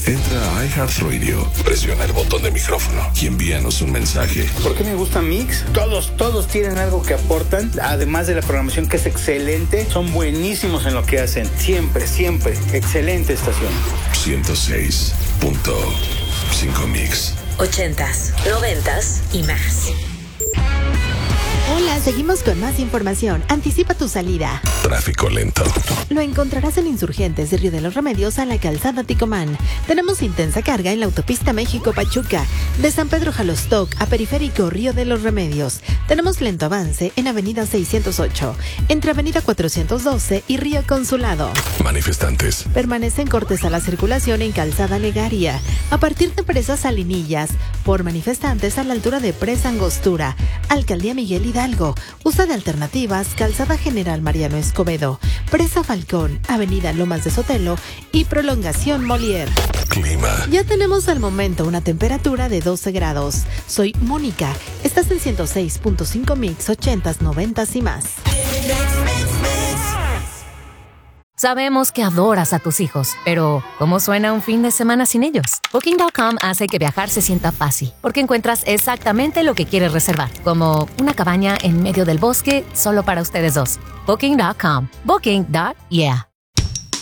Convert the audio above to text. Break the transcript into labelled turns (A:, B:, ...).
A: Entra a iHeartRadio, presiona el botón de micrófono y envíanos un mensaje.
B: ¿Por qué me gusta Mix? Todos tienen algo que aportan, además de la programación que es excelente. Son buenísimos en lo que hacen. Siempre. Excelente estación.
A: 106.5 Mix.
C: 80s, 90s y más.
D: Hola, seguimos con más información. Anticipa tu salida.
A: Tráfico lento.
D: Lo encontrarás en Insurgentes de Río de los Remedios a la calzada Ticomán. Tenemos intensa carga en la autopista México-Pachuca, de San Pedro Jalostoc a Periférico Río de los Remedios. Tenemos lento avance en Avenida 608, entre Avenida 412 y Río Consulado.
A: Manifestantes.
D: Permanecen cortes a la circulación en Calzada Legaria, a partir de Presa Salinillas, por manifestantes a la altura de Presa Angostura, Alcaldía Miguel Hidalgo. Usa de alternativas Calzada General Mariano Escobedo, Presa Falcón, Avenida Lomas de Sotelo y Prolongación Molière.
A: Clima.
D: Ya tenemos al momento una temperatura de 12 grados. Soy Mónica. Estás en 106.5 Mix, 80s, 90s y más.
E: Sabemos que adoras a tus hijos, pero ¿cómo suena un fin de semana sin ellos? Booking.com hace que viajar se sienta fácil, porque encuentras exactamente lo que quieres reservar, como una cabaña en medio del bosque solo para ustedes dos. Booking.com. Booking.yeah.